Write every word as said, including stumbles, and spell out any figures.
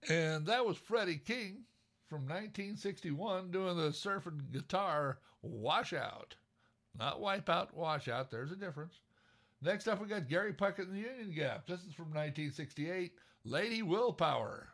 And that was Freddie King from nineteen sixty-one doing the surfing guitar Washout. Not Wipeout, Washout. There's a difference. Next up, we got Gary Puckett and the Union Gap. This is from nineteen sixty-eight, Lady Willpower.